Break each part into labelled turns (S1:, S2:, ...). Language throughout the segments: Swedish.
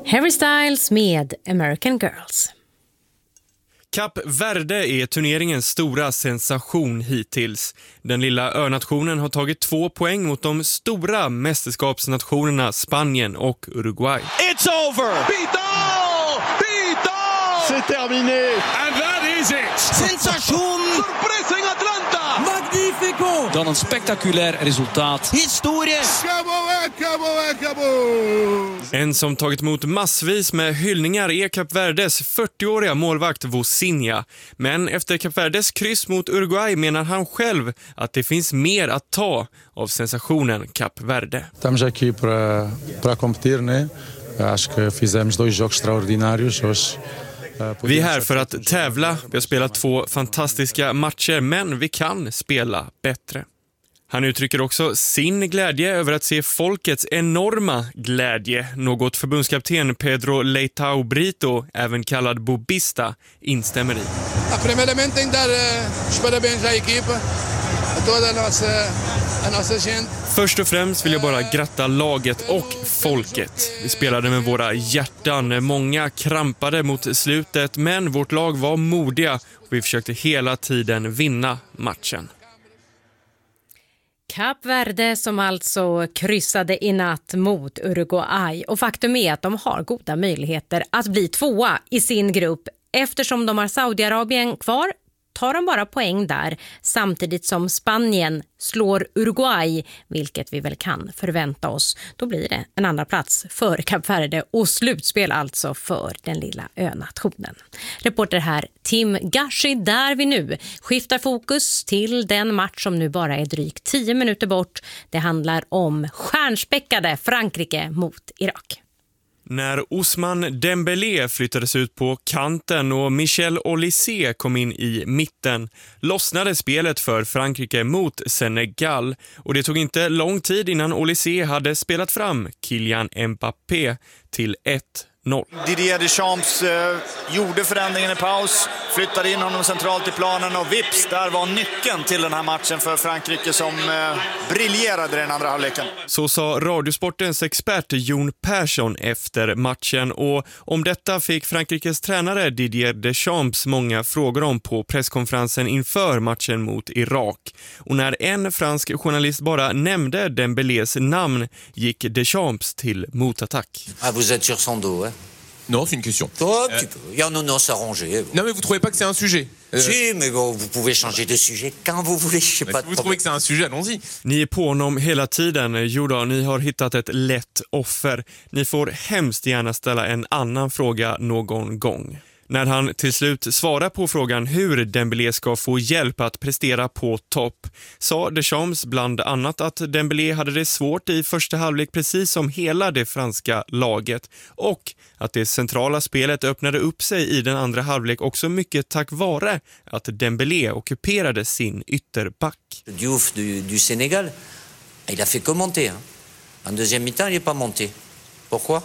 S1: Harry Styles med American Girls.
S2: Kap Verde är turneringens stora sensation hittills. Den lilla önationen har tagit 2 poäng mot de stora mästerskapsnationerna Spanien och Uruguay.
S3: It's over! Vidal! Vidal!
S4: C'est terminé!
S3: And that is it!
S5: Sensation!
S3: Surprising Atlanta!
S5: Magnifico!
S6: Dan een spectaculair resultaat.
S5: Historiskt!
S2: En som tagit emot massvis med hyllningar är Kap Verdes 40-åriga målvakt Vozinha. Men efter Kap Verdes kryss mot Uruguay menar han själv att det finns mer att ta av sensationen Kap Verde.
S7: Estamos aqui para competir, né? Acho que fizemos 2 jogos extraordinários hoje.
S2: Vi är här för att tävla. Vi har spelat 2 fantastiska matcher, men vi kan spela bättre. Han uttrycker också sin glädje över att se folkets enorma glädje, något förbundskapten Pedro Leitao Brito, även kallad Bobista, instämmer i.
S8: Primeiramente dar os parabéns à equipa, a toda a nossa gente.
S2: Först och främst vill jag bara gratta laget och folket. Vi spelade med våra hjärtan, många krampade mot slutet, men vårt lag var modiga och vi försökte hela tiden vinna matchen.
S1: Kap Verde som alltså kryssade i natt mot Uruguay, och faktum är att de har goda möjligheter att bli 2:a i sin grupp. Eftersom de har Saudiarabien kvar tar de bara poäng där, samtidigt som Spanien slår Uruguay, vilket vi väl kan förvänta oss. Då blir det en andra plats för Kap Verde och slutspel alltså för den lilla önationen. Reporter här Tim Gashi, där vi nu skiftar fokus till den match som nu bara är drygt 10 minuter bort. Det handlar om stjärnspäckade Frankrike mot Irak.
S2: När Ousmane Dembélé flyttades ut på kanten och Michel Olysée kom in i mitten lossnade spelet för Frankrike mot Senegal, och det tog inte lång tid innan Olysée hade spelat fram Kylian Mbappé till 1-0.
S4: Didier Deschamps gjorde förändringen i paus, flyttade in honom centralt i planen och vips, där var nyckeln till den här matchen för Frankrike som briljerade i den andra halvleken.
S2: Så sa Radiosportens expert Jon Persson efter matchen, och om detta fick Frankrikes tränare Didier Deschamps många frågor om på presskonferensen inför matchen mot Irak. Och när en fransk journalist bara nämnde Dembélés namn gick Deschamps till motattack.
S5: Ah, vous êtes sur son dos, hein?
S9: Non, c'est une question.
S5: Oh, petit peu. Ja, non, s'arranger.
S9: Non, mais vous trouvez pas que c'est un sujet
S5: Si, mais bon, vous pouvez changer de sujet quand vous voulez. Je sais pas.
S9: Vous trouvez que c'est un sujet, allons-y.
S2: Ni är på honom hela tiden. Jo då, ni har hittat ett lätt offer. Ni får hemskt gärna ställa en annan fråga någon gång. När han till slut svarar på frågan hur Dembélé ska få hjälp att prestera på topp, sa Deschamps bland annat att Dembélé hade det svårt i första halvlek precis som hela det franska laget, och att det centrala spelet öppnade upp sig i den andra halvlek också mycket tack vare att Dembélé ockuperade sin ytterback.
S5: Diouf du Sénégal, il a fait commenter. En deuxième mi-temps, il est pas monté. Pourquoi?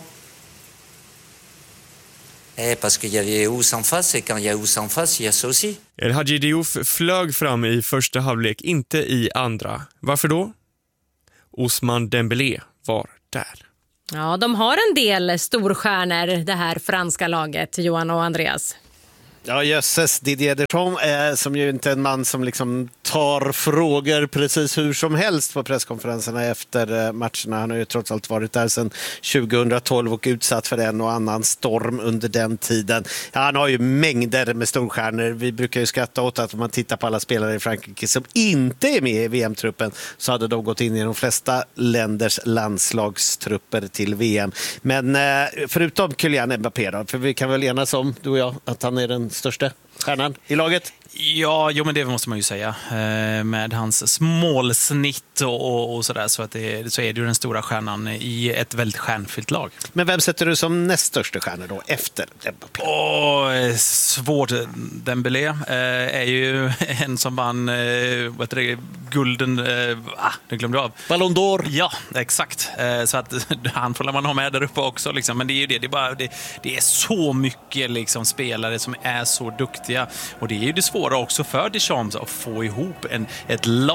S5: Parce qu'il y avait Ous en face, et quand il y a Ous en face, il y a ça aussi.
S2: El Hadji Diouf flög fram i första halvlek, inte i andra. Varför då? Ousmane Dembélé var där.
S1: Ja, de har en del storstjärnor, det här franska laget, Johan och Andreas.
S10: Ja, jösses, Didier Deschamps som ju inte är en man som liksom tar frågor precis hur som helst på presskonferenserna efter matcherna. Han har ju trots allt varit där sedan 2012 och utsatt för en och annan storm under den tiden. Ja, han har ju mängder med storstjärnor. Vi brukar ju skratta åt att om man tittar på alla spelare i Frankrike som inte är med i VM-truppen, så hade de gått in i de flesta länders landslagstrupper till VM. Men förutom Kylian Mbappé då, för vi kan väl enas om, du och jag, att han är den största stjärnan i laget?
S6: Ja, men det måste man ju säga. Med hans målsnitt och sådär, så att så är det ju den stora stjärnan i ett väldigt stjärnfyllt lag.
S10: Men vem sätter du som näst största stjärna då efter Mbappé?
S6: Svårt. Dembélé är ju en som vann gulden, det glömde jag av.
S10: Ballon d'Or.
S6: Ja, exakt. Så att han får man ha med där uppe också liksom. Men det är ju det är så mycket liksom spelare som är så duktiga, och det är ju det svåra också för Deschamps att få ihop en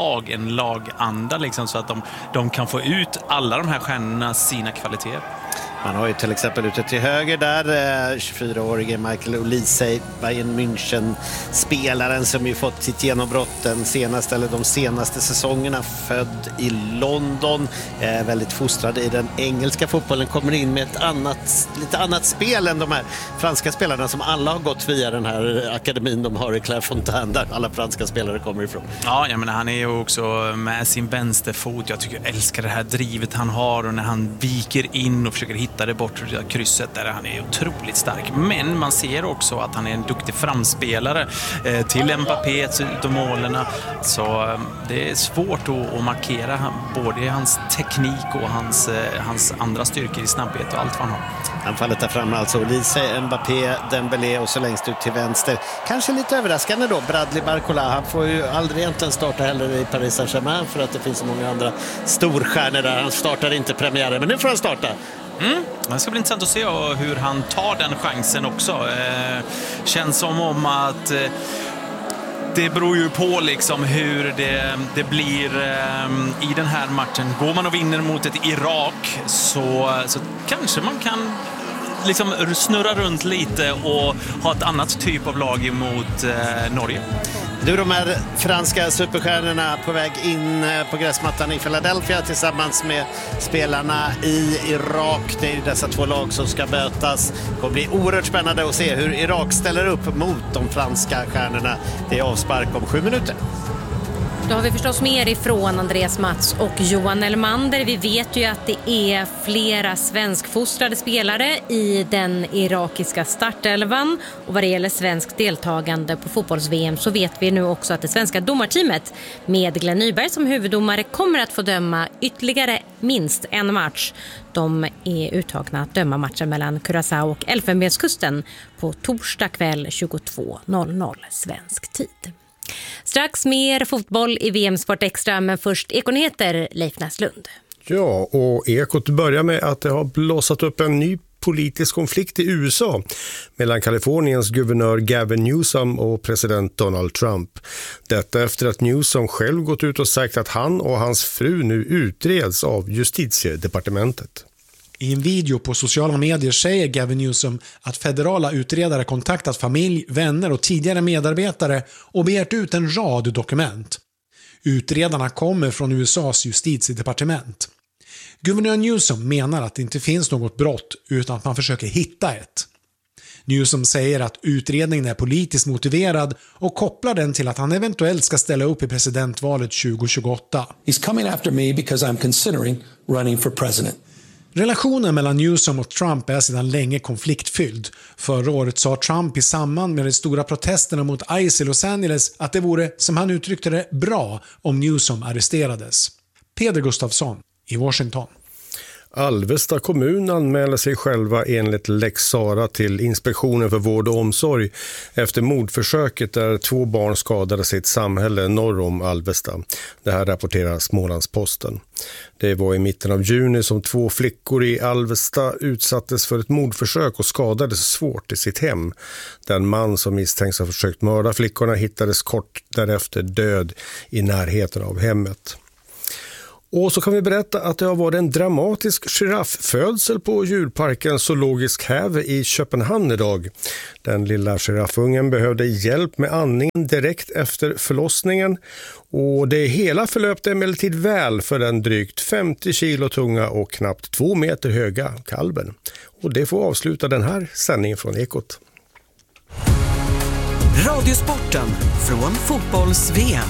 S6: laganda liksom, så att de kan få ut alla de här stjärnorna sina kvaliteter.
S10: Man har ju till exempel ute till höger där 24-årige Michael Olise, Bayern München-spelaren som ju fått sitt genombrott de senaste säsongerna, född i London, väldigt fostrad i den engelska fotbollen, kommer in med ett lite annat spel än de här franska spelarna som alla har gått via den här akademin de har i Clairefontaine där alla franska spelare kommer ifrån.
S6: Ja, jag menar, han är ju också med sin vänsterfot. Jag älskar det här drivet han har, och när han viker in och försöker hitta det bort krysset där, han är otroligt stark. Men man ser också att han är en duktig framspelare till Mbappé, de målen. Så det är svårt att markera både hans teknik och hans andra styrkor i snabbhet och allt vad han har.
S10: Anfallet där framme alltså Olise, Mbappé, Dembélé och så längst ut till vänster. Kanske lite överraskande då, Bradley Barcola. Han får ju aldrig egentligen starta heller i Paris Saint-Germain för att det finns så många andra storstjärnor där. Han startar inte premiären, men nu får han starta.
S6: Det ska bli intressant att se hur han tar den chansen också. Känns som om att det beror ju på liksom hur det blir i den här matchen. Går man och vinner mot ett Irak så kanske man kan liksom snurra runt lite och ha ett annat typ av lag emot Norge.
S10: Nu de här franska superstjärnorna på väg in på gräsmattan i Philadelphia tillsammans med spelarna i Irak. Det är dessa två lag som ska mötas. Det kommer bli oerhört spännande att se hur Irak ställer upp mot de franska stjärnorna. Det är avspark om 7 minuter.
S1: Då har vi förstås mer ifrån Andreas Mats och Johan Elmander. Vi vet ju att det är flera svenskfostrade spelare i den irakiska startelvan. Och vad det gäller svenskt deltagande på fotbolls-VM så vet vi nu också att det svenska domarteamet med Glenn Nyberg som huvuddomare kommer att få döma ytterligare minst en match. De är uttagna att döma matchen mellan Curaçao och Elfenbenskusten på torsdag kväll 22.00 svensk tid. Strax mer fotboll i VM Sport Extra, men först Ekonyheter, Leif Näslund.
S11: Ja, och Ekot börjar med att det har blossat upp en ny politisk konflikt i USA mellan Kaliforniens guvernör Gavin Newsom och president Donald Trump. Detta efter att Newsom själv gått ut och sagt att han och hans fru nu utreds av justitiedepartementet.
S12: I en video på sociala medier säger Gavin Newsom att federala utredare kontaktat familj, vänner och tidigare medarbetare och begärt ut en rad dokument. Utredarna kommer från USAs justitiedepartement. Guvernör Newsom menar att det inte finns något brott utan att man försöker hitta ett. Newsom säger att utredningen är politiskt motiverad och kopplar den till att han eventuellt ska ställa upp i presidentvalet 2028.
S13: He's coming after me because I'm considering running for president.
S12: Relationen mellan Newsom och Trump är sedan länge konfliktfylld. Förra året sa Trump i samband med de stora protesterna mot ICE i Los Angeles att det vore, som han uttryckte det, bra om Newsom arresterades. Peder Gustafsson i Washington.
S11: Alvesta kommun anmäler sig själva enligt Lex Sara till Inspektionen för vård och omsorg efter mordförsöket där 2 barn skadades i ett samhälle norr om Alvesta. Det här rapporterar Smålandsposten. Det var i mitten av juni som 2 flickor i Alvesta utsattes för ett mordförsök och skadades svårt i sitt hem. Den man som misstänks ha försökt mörda flickorna hittades kort därefter död i närheten av hemmet. Och så kan vi berätta att det har varit en dramatisk girafffödsel på djurparken Zoologisk Have i Köpenhamn idag. Den lilla giraffungen behövde hjälp med andningen direkt efter förlossningen och det hela förlöpte emellertid väl för den drygt 50 kilo tunga och knappt 2 meter höga kalven. Och det får avsluta den här sändningen från Ekot.
S14: Radiosporten från fotbolls-VM.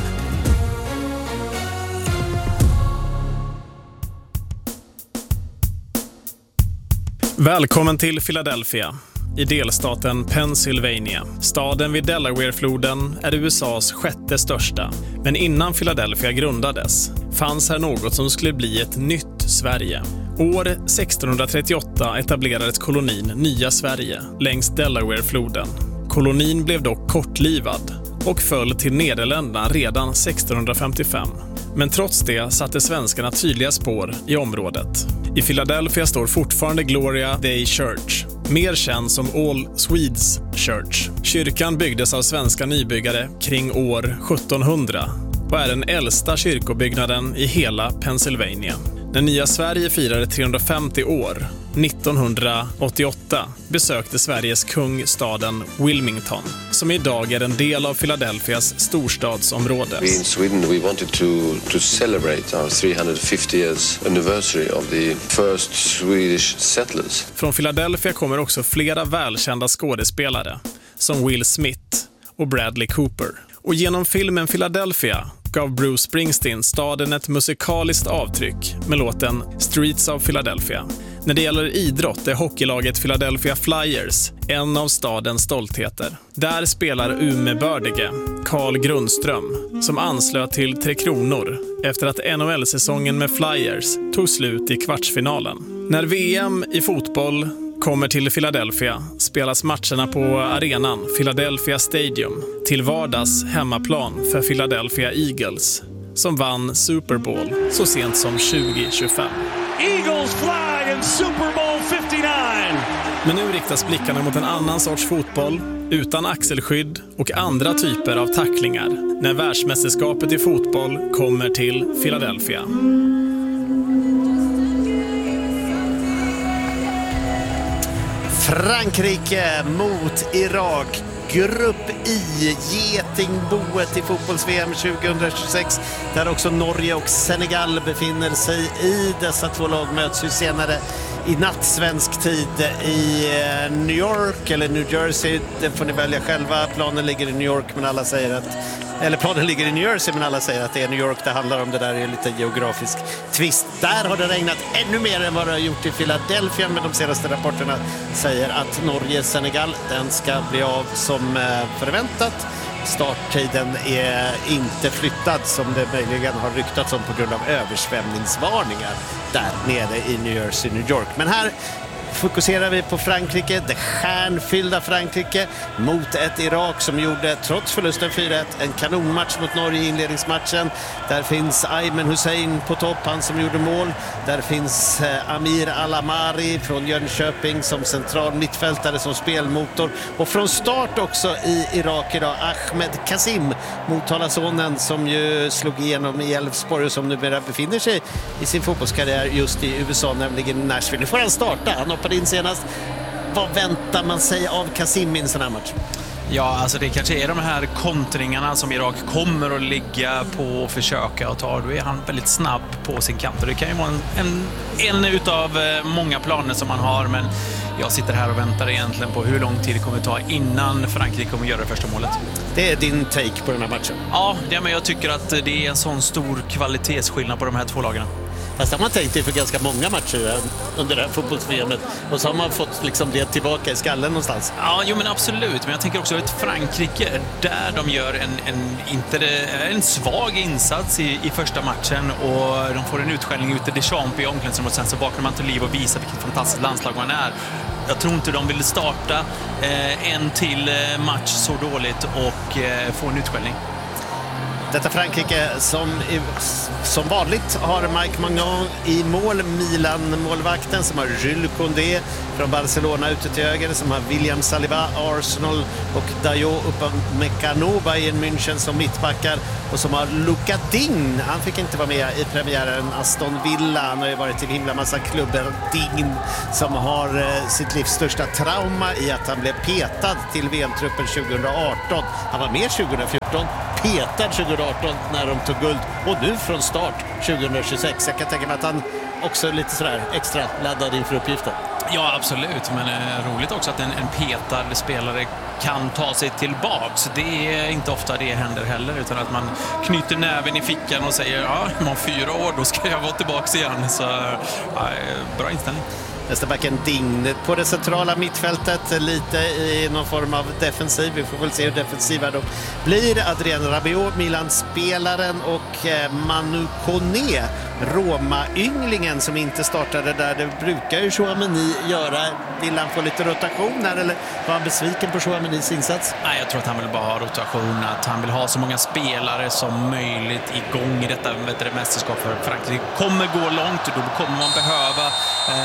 S15: Välkommen till Philadelphia, i delstaten Pennsylvania. Staden vid Delawarefloden är USAs 6:e största. Men innan Philadelphia grundades fanns här något som skulle bli ett nytt Sverige. År 1638 etablerades kolonin Nya Sverige längs Delawarefloden. Kolonin blev dock kortlivad och föll till Nederländerna redan 1655. Men trots det satte svenskarna tydliga spår i området. I Philadelphia står fortfarande Gloria Day Church, mer känd som All Swedes Church. Kyrkan byggdes av svenska nybyggare kring år 1700 och är den äldsta kyrkobyggnaden i hela Pennsylvania. När nya Sverige firade 350 år, 1988, besökte Sveriges kung staden Wilmington, som idag är en del av Philadelphias storstadsområde.
S16: In Sweden we wanted to celebrate our 350 years anniversary of the first Swedish settlers.
S15: Från Philadelphia kommer också flera välkända skådespelare, som Will Smith och Bradley Cooper. Och genom filmen Philadelphia gav Bruce Springsteen staden ett musikaliskt avtryck med låten Streets of Philadelphia. När det gäller idrott är hockeylaget Philadelphia Flyers en av stadens stoltheter. Där spelar umebördige Carl Grundström, som anslöt till 3 Kronor efter att NHL-säsongen med Flyers tog slut i kvartsfinalen. När VM i fotboll kommer till Philadelphia spelas matcherna på arenan Philadelphia Stadium, till vardags hemmaplan för Philadelphia Eagles, som vann Super Bowl så sent som 2025.
S3: Eagles flag in Super Bowl 59.
S15: Men nu riktas blickarna mot en annan sorts fotboll, utan axelskydd och andra typer av tacklingar, när världsmästerskapet i fotboll kommer till Philadelphia.
S10: Frankrike mot Irak. Grupp I, getingboet i fotbolls-VM 2026, där också Norge och Senegal befinner sig i. Dessa två lag möts ju senare i natt svensk tid i New York eller New Jersey. Det får ni välja själva. Planen ligger i New York, men alla säger att planen ligger i New Jersey, men alla säger att det är New York det handlar om. Det där är lite geografisk twist. Där har det regnat ännu mer än vad det har gjort i Philadelphia, men de senaste rapporterna säger att Norge-Senegal, den ska bli av som förväntat. Starttiden är inte flyttad som det möjligen har ryktats om på grund av översvämningsvarningar där nere i New Jersey, New York. Men här fokuserar vi på Frankrike, det stjärnfyllda Frankrike mot ett Irak som gjorde, trots förlusten 4-1, en kanonmatch mot Norge i inledningsmatchen. Där finns Ayman Hussein på topp, han som gjorde mål. Där finns Amir Al-Amari från Jönköping som central mittfältare, som spelmotor. Och från start också i Irak idag, Ahmed Kasim, Motala-sonen som ju slog igenom i Elfsborg och som numera befinner sig i sin fotbollskarriär just i USA, nämligen Nashville. Nu får han starta, han hoppade in senast. Vad väntar man sig av Kasim i en sån här match?
S6: Ja, alltså det kanske är de här kontringarna som Irak kommer att ligga på och försöka att ta. Då är han väldigt snabb på sin kant. Och det kan ju vara en utav många planer som man har, men jag sitter här och väntar egentligen på hur lång tid det kommer ta innan Frankrike kommer göra det första målet.
S10: Det är din take på den här matchen?
S6: Ja, men jag tycker att det är en sån stor kvalitetsskillnad på de här två lagarna.
S10: Fast har man tänkt det för ganska många matcher under det här fotbolls-VMet, och så har man fått liksom det tillbaka i skallen någonstans.
S6: Ja, jo men absolut. Men jag tänker också att Frankrike, där de gör en svag insats i första matchen, och de får en utskällning ute i Deschamps i omklädningsrummet, och sen så vaknar man till liv och visar vilket fantastiskt landslag man är. Jag tror inte de vill starta en till match så dåligt och få en utskällning.
S10: Detta Frankrike som vanligt har Mike Maignan i mål, Milan-målvakten, som har Jules Koundé från Barcelona ute till höger, som har William Saliba, Arsenal, och Dayot Upamecano, Bayern München som mittbackar, och som har Luka Digne. Han fick inte vara med i premiären, Aston Villa. Han har ju varit till himla massa klubbar. Digne som har sitt livs största trauma i att han blev petad till VM-truppen 2018. Han var med 2014, petad 2018 när de tog guld, och nu från start 2026. Jag kan tänka mig att han också är lite sådär extra laddad inför uppgiften.
S6: Ja, absolut. Men roligt också att en petad spelare kan ta sig tillbaks. Det är inte ofta det händer heller, utan att man knyter näven i fickan och säger ja, om 4 år då ska jag vara tillbaks igen. Så bra inställning.
S10: Vänsterbacken Digne på det centrala mittfältet, lite i någon form av defensiv. Vi får väl se hur defensiva de blir. Adrien Rabiot, Milan-spelaren, och Manu Koné, Roma-ynglingen som inte startade där. Det brukar ju Chouameni göra. Vill han få lite rotation här, eller var han besviken på Chouamenis insats?
S6: Nej, jag tror att han vill bara ha rotation. Att han vill ha så många spelare som möjligt igång i detta mästerskap för Frankrike. Kommer gå långt, då kommer man behöva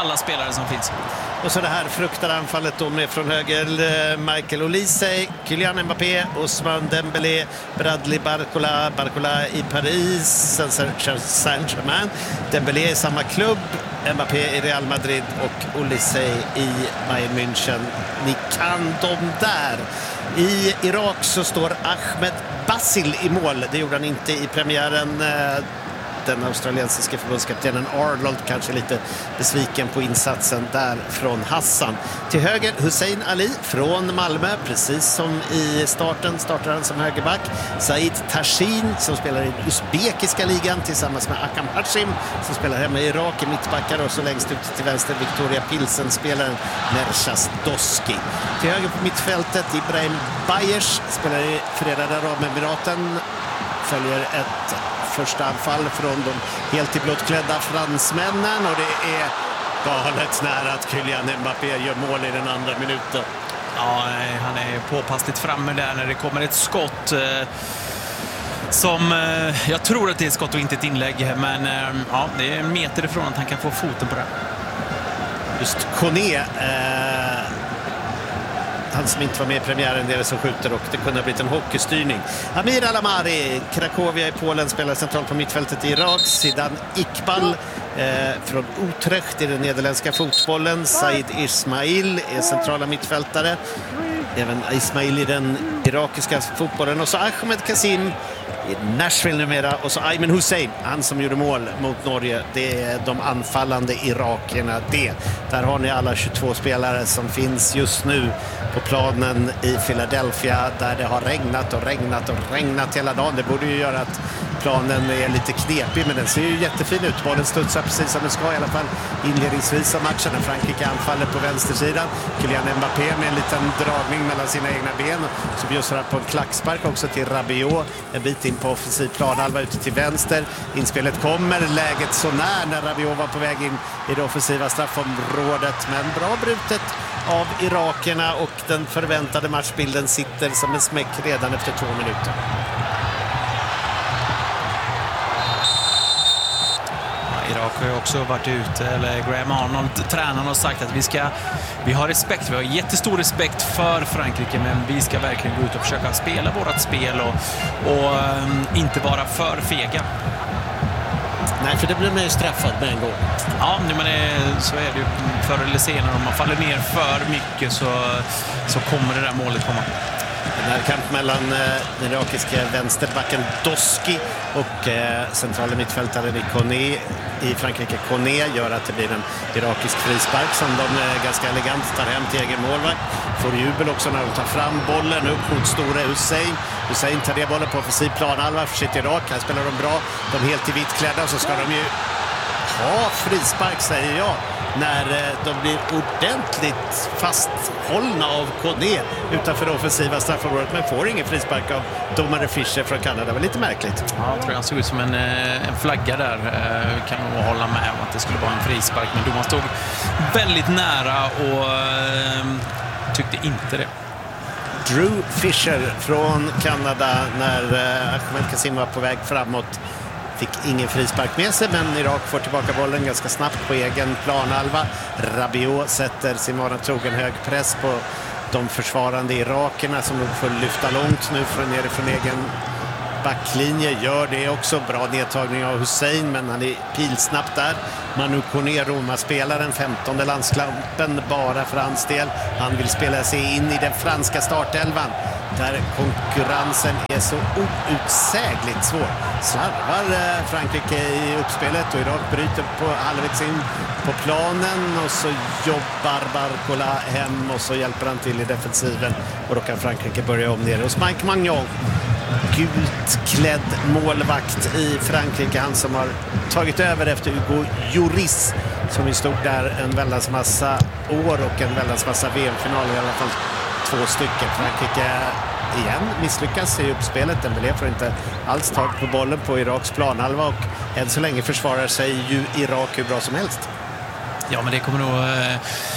S6: alla spelare som finns.
S10: Och så det här fruktade anfallet då med från höger Michael Olise, Kylian Mbappé, Ousmane Dembélé, Bradley Barcola i Paris, Saint-Germain, Dembélé i samma klubb, Mbappé i Real Madrid och Olise i Bayern München. Ni kan dem där. I Irak så står Ahmed Basil i mål. Det gjorde han inte i premiären. Den australiensiska förbundskaptenen Arnold kanske lite besviken på insatsen där från Hassan. Till höger Hussein Ali från Malmö, precis som i startar han som högerback. Said Tashin som spelar i uzbekiska ligan tillsammans med Akam Hashim som spelar hemma i Irak i mittbackar, och så längst ut till vänster Victoria Pilsen-spelaren Mershas Doski. Till höger på mittfältet Ibrahim Bayers spelar i Förenade Arabemiraten, följer ett första anfall från de helt i blåklädda fransmännen, och det är galet nära att Kylian Mbappé gör mål i den andra minuten.
S6: Ja, han är påpassligt framme där när det kommer ett skott som jag tror att det är ett skott och inte ett inlägg, men ja, det är en meter ifrån att han kan få foten på det.
S10: Just Kone, han som inte var med i premiären, det är det som skjuter, och det kunde ha blivit en hockeystyrning. Amir Alamari, Krakowia i Polen, spelar centralt på mittfältet i Irak. Sidan Iqbal från Utrecht i den nederländska fotbollen. Said Ismail är centrala mittfältare. Även Ismail i den irakiska fotbollen. Och så Ahmed Kassim i Nashville numera, och så Ayman Hussein, han som gjorde mål mot Norge. Det är de anfallande irakierna. Där har ni alla 22 spelare som finns just nu på planen i Philadelphia, där det har regnat hela dagen. Det borde ju göra att planen är lite knepig, men den ser ju jättefin ut. Bollen studsar precis som den ska, i alla fall inledningsvis av matchen. Frankrike anfaller på vänstersidan. Kylian Mbappé med en liten dragning mellan sina egna ben, så bjussar på en klackspark också till Rabiot. En bit in på offensiv planhalva ute till vänster. Inspelet kommer, läget så när Rabiot var på väg in i det offensiva straffområdet, men bra brutet av irakierna, och den förväntade matchbilden sitter som en smäck redan efter 2 minuter.
S6: Irak har ju också varit ute, eller Graham Arnold, tränaren, har sagt att vi har respekt, vi har jättestor respekt för Frankrike, men vi ska verkligen gå ut och försöka spela vårat spel och inte vara för fega.
S10: Nej, för det blir man ju straffad med en gång.
S6: Ja, men så är det ju förr eller senare. Om man faller ner för mycket så kommer det där målet komma.
S10: Den här kamp mellan den irakiska vänsterbacken Doski och centrala mittfältaren i Frankrike Kone gör att det blir en irakisk frispark som de ganska elegant tar hem till egen målvakt. Får jubel också när de tar fram bollen upp mot stora Hussein tar det bollen på offensiv planhalva för sitt Irak. Här spelar de bra, de helt i vitklädda, och så ska de ju ha frispark, säger jag, när de blir ordentligt fasthållna av Kone utanför det offensiva straffområdet, men får ingen frispark av domare Fischer från Kanada. Det var lite märkligt.
S6: Ja, jag tror han såg ut som en flagga där. Kan nog hålla med om att det skulle vara en frispark, men domaren stod väldigt nära och tyckte inte det.
S10: Drew Fischer från Kanada när Ahmed Kassim var på väg framåt. Fick ingen frispark med sig, men Irak får tillbaka bollen ganska snabbt på egen planhalva. Rabiot sätter sin trogen hög press på de försvarande irakierna som nog får lyfta långt nu nerifrån egen backlinje. Gör det också. Bra nedtagning av Hussein, men han är pilsnabbt där. Manu Kone, Roma-spelaren, 15:e landskampen bara för hans del. Han vill spela sig in i den franska startelvan, där konkurrensen är så outsägligt svår. Slarvar Frankrike i uppspelet, och Irak bryter på halvvägs in på planen, och så jobbar Barcola hem, och så hjälper han till i defensiven, och då kan Frankrike börja om nere hos Mike Maignan. Gult klädd målvakt i Frankrike, han som har tagit över efter Hugo Lloris, som ju stod där en väldans massa år och en väldans massa VM-final, i alla fall 2 stycken. Frankrike igen misslyckas i uppspelet. Dembélé får inte alls tag på bollen på Iraks planhalva, och än så länge försvarar sig ju Irak hur bra som helst.
S6: Ja, men det kommer nog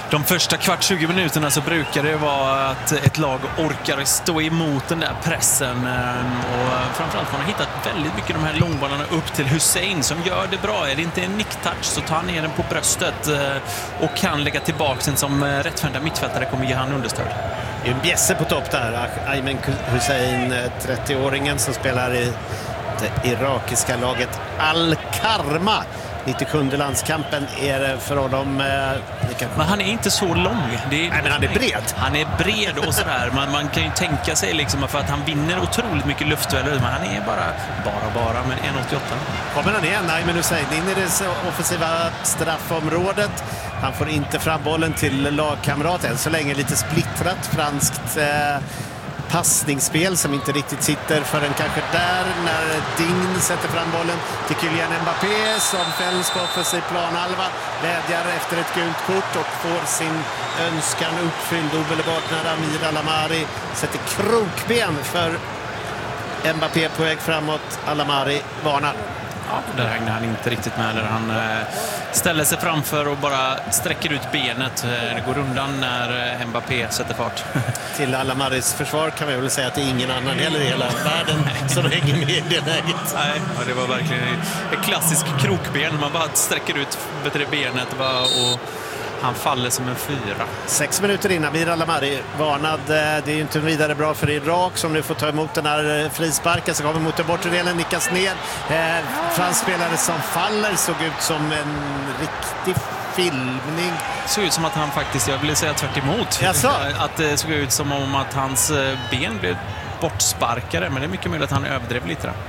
S6: De första 20 minuterna så brukar det vara att ett lag orkar stå emot den där pressen. Och framförallt man har hittat väldigt mycket de här långbollarna upp till Hussein som gör det bra. Är det inte en nicktouch så tar han ner den på bröstet och kan lägga tillbaka den som rättfärdiga mittfältare kommer ge han understöd.
S10: Det är en bjässe på topp där. Ayman Hussein, 30-åringen som spelar i det irakiska laget Al-Karma. 97 landskampen är det för honom.
S6: Men han är inte så lång.
S10: Nej, men han är bred.
S6: Han är bred och sådär. Man kan ju tänka sig liksom för att han vinner otroligt mycket luftdueller. Men han är bara med 1,88.
S10: Kommer han igen? Nej, men du säger in i det offensiva straffområdet. Han får inte fram bollen till lagkamraten. Så länge lite splittrat franskt passningsspel som inte riktigt sitter förrän kanske där när Digne sätter fram bollen till Kylian Mbappé som fälls på offensiv planhalva, vädjar efter ett gult kort och får sin önskan uppfylld omedelbart när Amir Al-Amari sätter krokben för Mbappé på väg framåt. Al-Amari varnar.
S6: Ja, där hängde han inte riktigt med. Där han ställer sig framför och bara sträcker ut benet. Det går undan när Mbappé sätter fart.
S10: Till Al-Amaris försvar kan vi väl säga att det är ingen annan heller i hela världen som hänger med i det läget.
S6: Nej, det var verkligen ett klassiskt krokben. Man bara sträcker ut benet och han faller som en 4.
S10: 6 minuter innan Amir Al-Amari varnad. Det är ju inte vidare bra för Irak som nu får ta emot den här frisparken som kommer mot den bortre delen, nickas ner. Fransk spelare som faller såg ut som en riktig filmning.
S6: Det såg ut som att han faktiskt, jag vill säga tvärt emot. Att det såg ut som om att hans ben blev bortsparkade, men det är mycket möjligt att han överdrev lite där.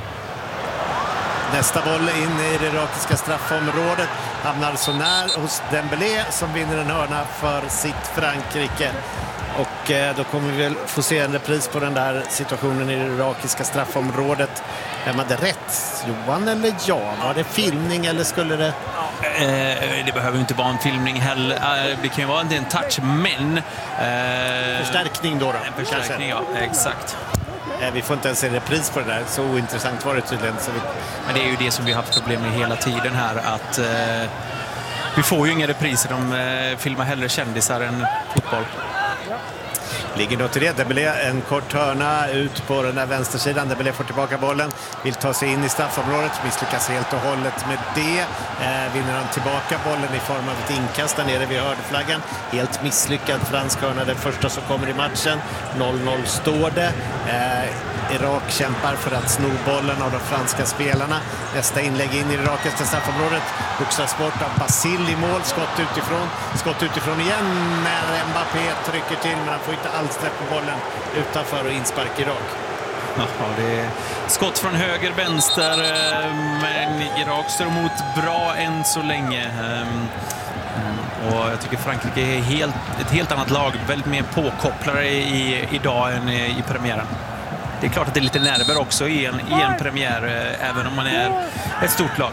S10: Nästa boll in i det irakiska straffområdet hamnar så när hos Dembélé som vinner en hörna för sitt Frankrike. Och då kommer vi väl få se en repris på den där situationen i det irakiska straffområdet. Vem hade rätt? Johan eller jag? Var det filmning eller skulle det...
S6: Det behöver inte vara en filmning heller. Det kan ju vara en touch, men...
S10: Förstärkning då.
S6: En förstärkning, ja. Exakt.
S10: Vi får inte ens en repris på det där. Så ointressant var det tydligen.
S6: Men det är ju det som vi har haft problem med hela tiden här. Att vi får ju inga repriser. De filmar hellre kändisar än fotboll.
S10: Ligger då till det. Dembélé en kort hörna ut på den där vänstersidan. Dembélé får tillbaka bollen. Vill ta sig in i straffområdet. Misslyckas helt och hållet med det. Vinner han tillbaka bollen i form av ett inkast där nere vid hörnflaggan. Helt misslyckad fransk hörna. Den första som kommer i matchen. 0-0 står det. Irak kämpar för att sno bollen av de franska spelarna. Nästa inlägg in i det irakiska straffområdet. Boxas bort av Basil i mål. Skott utifrån igen när Mbappé trycker till, men han får inte alls träffa bollen utanför och inspark Irak.
S6: Ja, det är skott från höger, vänster, men Irak står emot bra än så länge. Och jag tycker Frankrike är ett helt annat lag, väldigt mer påkopplare idag än i premiären. Det är klart att det är lite nerver också i en premiär, även om man är ett stort lag.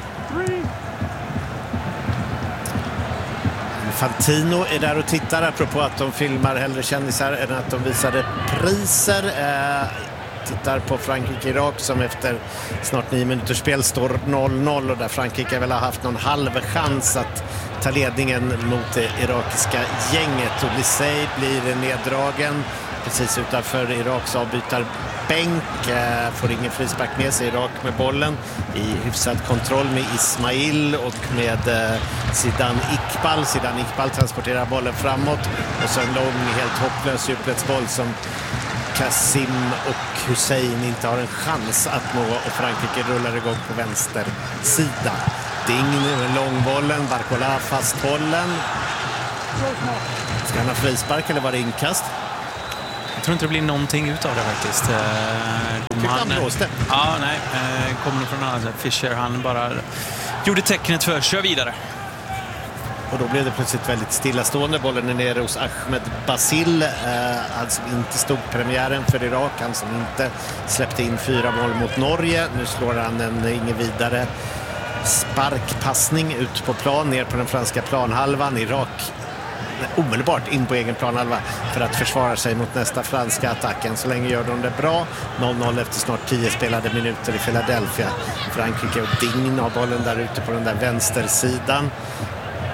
S10: Fantino är där och tittar, apropå att de filmar hellre kändisar än att de visade priser. Tittar på Frankrike-Irak som efter snart 9 minuters spel står 0-0 och där Frankrike väl har haft någon halv chans att ta ledningen mot det irakiska gänget. Och Lisey blir neddragen precis utanför Iraks avbytarbänk. Får ingen frispark med sig. Irak med bollen i hyfsad kontroll med Ismail och med Zidane Iqbal. Zidane Iqbal transporterar bollen framåt och så en lång, helt hopplös djupledsboll som Kassim och Hussein inte har en chans att nå, och Frankrike rullar igång på vänster sida. Digne med långbollen, Barcola fast bollen. Ska han ha frispark eller var det inkast?
S6: Jag tror inte det blir någonting utav det faktiskt.
S10: Han blåste.
S6: Ja, nej. Kommer från annan. Fischer, han bara gjorde tecknet för kör vidare.
S10: Och då blev det plötsligt väldigt stillastående. Bollen är nere hos Ahmed Basil. Han som inte stod premiären för Irak. Han som inte släppte in 4 mål mot Norge. Nu slår han en ingen vidare sparkpassning ut på plan, ner på den franska planhalvan. Irak omedelbart in på egen planhalva för att försvara sig mot nästa franska attacken. Så länge gör de det bra. 0-0 efter snart 10 spelade minuter i Philadelphia. Frankrike och Digne har bollen där ute på den där vänstersidan.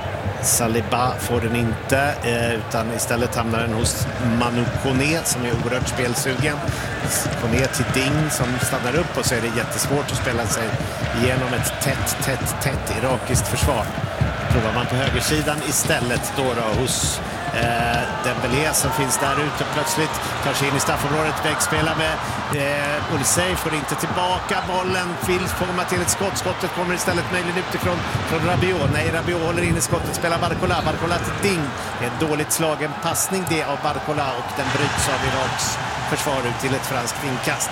S10: Saliba får den inte, utan istället hamnar den hos Manu Koné som är oerhört spelsugen. Koné till Ding som stannar upp, och så är det jättesvårt att spela sig igenom ett tätt irakiskt försvar. Provar man på högersidan istället då hos Dembélé som finns där ute plötsligt. Tar sig in i straffområdet, vägspelar med Olysej, får inte tillbaka bollen. Vill komma till ett skott. Skottet kommer istället möjligen utifrån från Rabiot. Nej, Rabiot håller in i skottet, spelar Barcola till Ding. En dåligt slagen passning det av Barcola, och den bryts av Iraks försvar ut till ett franskt inkast.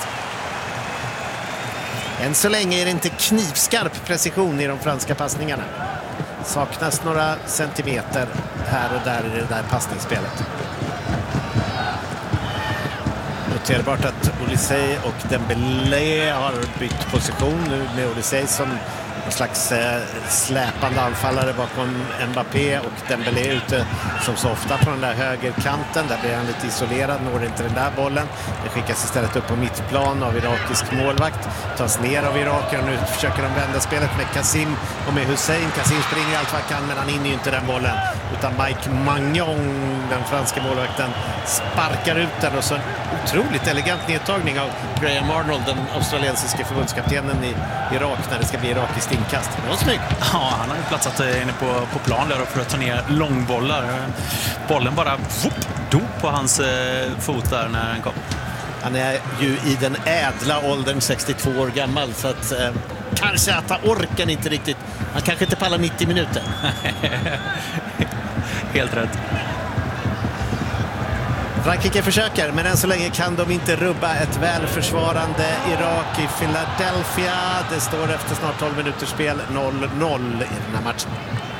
S10: Än så länge är det inte knivskarp precision i de franska passningarna. Saknas några centimeter här och där i det där passningsspelet. Noterbart att Olysej och Dembélé har bytt position nu, med Olysej som en slags släpande anfallare bakom Mbappé och Dembélé ute som så ofta på den där högerkanten. Där blir han lite isolerad, når inte den där bollen. Det skickas istället upp på mittplan av irakisk målvakt. Tas ner av Irak, och nu försöker de vända spelet med Kassim och med Hussein. Kassim springer allt vad kan, men han hinner ju inte den bollen. Utan Mike Magnon, den franska målvakten, sparkar ut den, och så en otroligt elegant nedtagning av Graham Arnold, den australiensiska förbundskaptenen i Irak, när det ska bli irakiskt inkast. Det var snyggt.
S6: Ja, han har ju platsat inne på plan där för att ta ner långbollar. Bollen bara dog på hans fot där när han kom.
S10: Han är ju i den ädla åldern 62 år gammal, så att kanske att han orkar inte riktigt. Han kanske inte pallar 90 minuter.
S6: Helt rätt.
S10: Frankrike försöker, men än så länge kan de inte rubba ett välförsvarande Irak i Philadelphia. Det står efter snart 12 minuters spel 0-0 i den här matchen.